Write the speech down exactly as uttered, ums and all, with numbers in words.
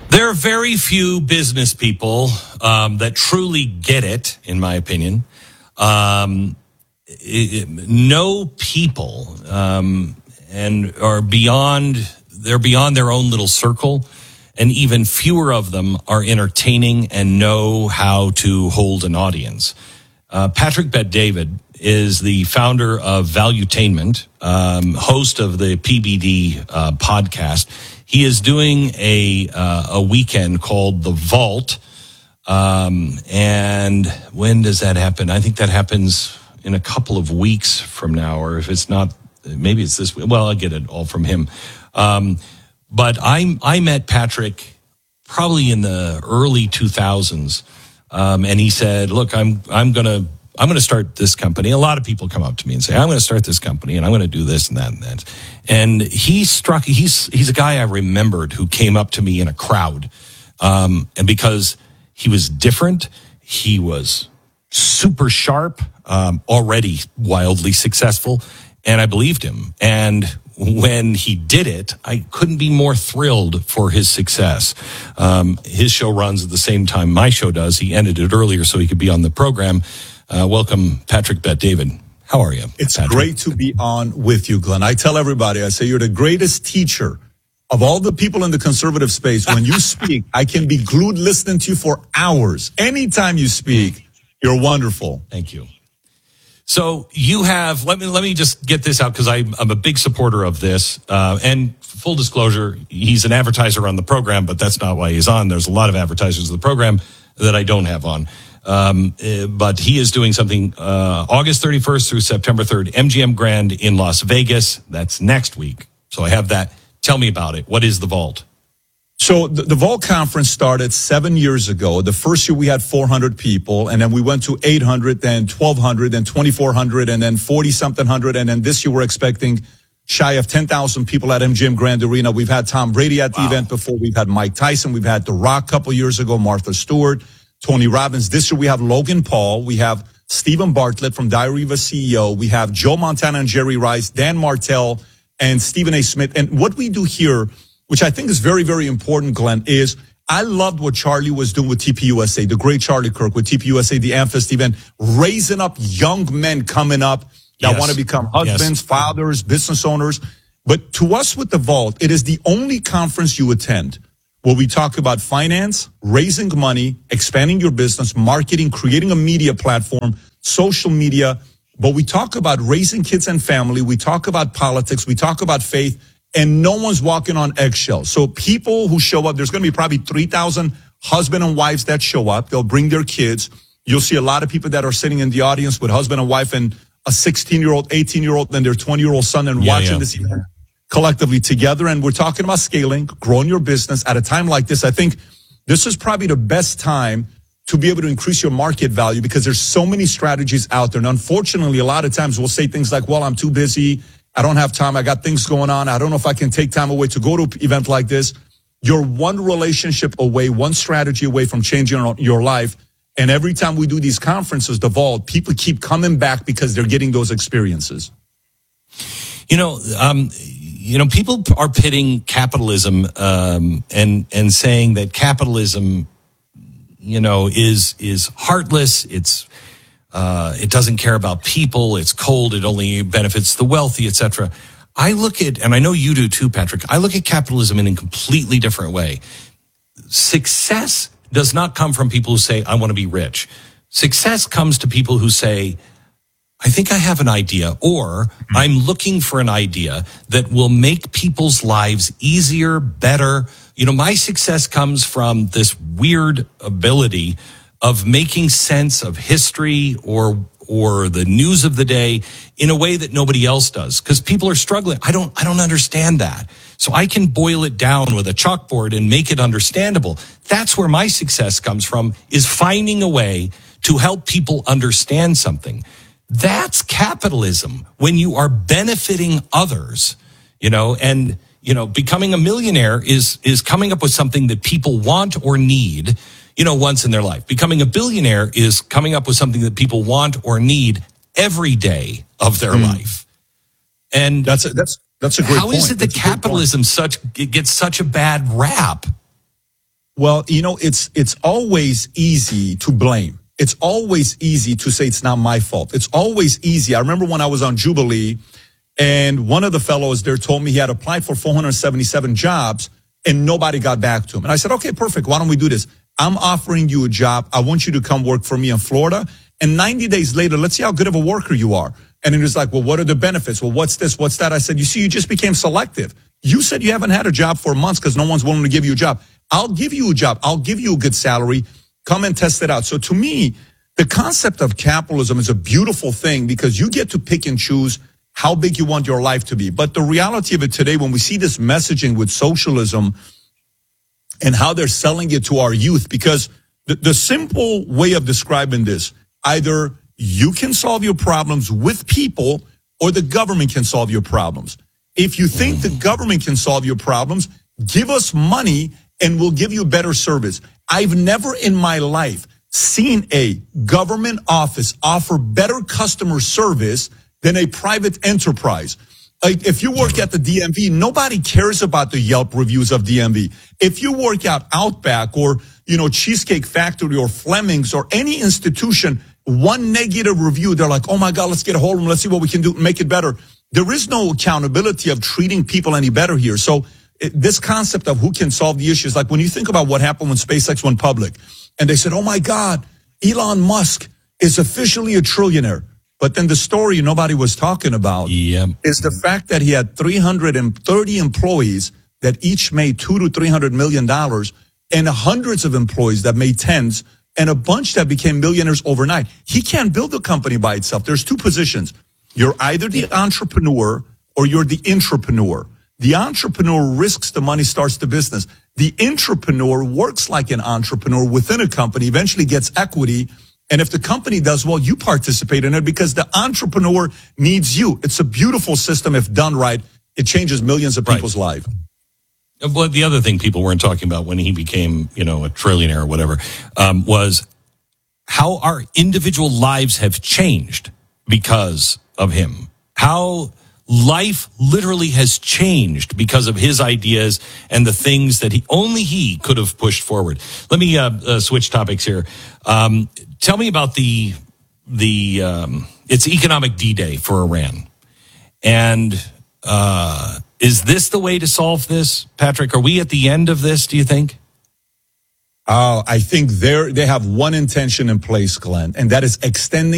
There are very few business people um, that truly get it, in my opinion. Um, it, no people um, and are beyond, they're beyond their own little circle, and even fewer of them are entertaining and know how to hold an audience. Uh, Patrick Bet-David is the founder of Valuetainment, um, host of the P B D uh, podcast. He is doing a uh, a weekend called The Vault. Um, and when does that happen? I think that happens in a couple of weeks from now, or if it's not, maybe it's this week. Well, I get it all from him. Um, but I, I met Patrick probably in the early two thousands. Um, and he said, look, I'm, I'm going to, I'm going to start this company. A lot of people come up to me and say, I'm going to start this company and I'm going to do this and that and that. And he struck, he's, he's a guy I remembered who came up to me in a crowd. Um, and because he was different, he was super sharp, um, already wildly successful. And I believed him. And when he did it, I couldn't be more thrilled for his success. Um, his show runs at the same time my show does. He ended it earlier so he could be on the program. Uh, welcome, Patrick Bet-David. How are you? It's Patrick? Great to be on with you, Glenn. I tell everybody, I say you're the greatest teacher of all the people in the conservative space. When you speak, I can be glued listening to you for hours. Anytime you speak, you're wonderful. Thank you. So you have, let me let me just get this out because I'm, I'm a big supporter of this. Uh, and full disclosure, he's an advertiser on the program, but that's not why he's on. There's a lot of advertisers of the program that I don't have on. Um, uh, but he is doing something uh, August thirty-first through September third, M G M Grand in Las Vegas. That's next week. So I have that. Tell me about it. What is the Vault? So the, the Vault Conference started seven years ago. The first year we had four hundred people, and then we went to eight hundred, then twelve hundred, then twenty-four hundred, and then forty-something hundred. And then this year we're expecting shy of ten thousand people at M G M Grand Arena. We've had Tom Brady at the wow. event before. We've had Mike Tyson. We've had The Rock a couple years ago, Martha Stewart, Tony Robbins. This year we have Logan Paul. We have Stephen Bartlett from Diary of a C E O. We have Joe Montana and Jerry Rice, Dan Martell, and Stephen A. Smith. And what we do here, which I think is very, very important, Glenn, is I loved what Charlie was doing with T P U S A, the great Charlie Kirk with T P U S A, the Amfest event, raising up young men coming up that yes. want to become husbands, yes. fathers, business owners. But to us with the Vault, it is the only conference you attend where we talk about finance, raising money, expanding your business, marketing, creating a media platform, social media. But we talk about raising kids and family. We talk about politics. We talk about faith. And no one's walking on eggshells. So people who show up, there's going to be probably three thousand husband and wives that show up. They'll bring their kids. You'll see a lot of people that are sitting in the audience with husband and wife and a sixteen-year-old, eighteen-year-old, and their twenty-year-old son and yeah, watching yeah. this event collectively together. And we're talking about scaling, growing your business at a time like this. I think this is probably the best time to be able to increase your market value because there's so many strategies out there. And unfortunately, a lot of times we'll say things like, well, I'm too busy. I don't have time. I got things going on. I don't know if I can take time away to go to an event like this. You're one relationship away, one strategy away from changing your life. And every time we do these conferences, the Vault, people keep coming back because they're getting those experiences. You know, um, you know, people are pitting capitalism um, and and saying that capitalism, you know, is is heartless. It's Uh, it doesn't care about people. It's cold. It only benefits the wealthy, et cetera. I look at, and I know you do too, Patrick, I look at capitalism in a completely different way. Success does not come from people who say, I want to be rich. Success comes to people who say, I think I have an idea, or I'm looking for an idea that will make people's lives easier, better. You know, my success comes from this weird ability of making sense of history or or the news of the day in a way that nobody else does, because people are struggling. I don't I don't understand that. So I can boil it down with a chalkboard and make it understandable. That's where my success comes from, is finding a way to help people understand something. That's capitalism, when you are benefiting others, you know, and you know, becoming a millionaire is is coming up with something that people want or need, you know, once in their life. Becoming a billionaire is coming up with something that people want or need every day of their mm. life. And that's a, that's that's a great how point. How is it that that's capitalism such it gets such a bad rap? Well, you know, it's it's always easy to blame. It's always easy to say it's not my fault. It's always easy. I remember when I was on Jubilee, and one of the fellows there told me he had applied for four hundred seventy-seven jobs and nobody got back to him. And I said, okay, perfect. Why don't we do this? I'm offering you a job. I want you to come work for me in Florida. And ninety days later, let's see how good of a worker you are. And he was like, well, what are the benefits? Well, what's this? What's that? I said, you see, you just became selective. You said you haven't had a job for months because no one's willing to give you a job. I'll give you a job. I'll give you a good salary. Come and test it out. So to me, the concept of capitalism is a beautiful thing because you get to pick and choose how big you want your life to be. But the reality of it today, when we see this messaging with socialism and how they're selling it to our youth, because the, the simple way of describing this, either you can solve your problems with people or the government can solve your problems. If you think the government can solve your problems, give us money and we'll give you better service. I've never in my life seen a government office offer better customer service than a private enterprise. Like if you work at the D M V, nobody cares about the Yelp reviews of D M V. If you work at Outback or, you know, Cheesecake Factory or Fleming's or any institution, one negative review, they're like, oh my God, let's get a hold of them. Let's see what we can do to make it better. There is no accountability of treating people any better here. So it, this concept of who can solve the issues, like when you think about what happened when SpaceX went public and they said, oh my God, Elon Musk is officially a trillionaire. But then the story nobody was talking about yep. is the fact that he had three hundred thirty employees that each made two to three hundred million dollars, and hundreds of employees that made tens, and a bunch that became millionaires overnight. He can't build a company by itself. There's two positions. You're either the entrepreneur or you're the intrapreneur. The entrepreneur risks the money, starts the business. The intrapreneur works like an entrepreneur within a company, eventually gets equity. And if the company does well, you participate in it because the entrepreneur needs you. It's a beautiful system. If done right, it changes millions of people's right. lives. Well, the other thing people weren't talking about when he became, you know, a trillionaire or whatever, um, was how our individual lives have changed because of him. How life literally has changed because of his ideas and the things that he only he could have pushed forward. Let me uh, uh, switch topics here. Um, tell me about the the um, it's economic D-Day for Iran, and uh, is this the way to solve this, Patrick? Are we at the end of this? Do you think? Oh, I think they they have one intention in place, Glenn, and that is extending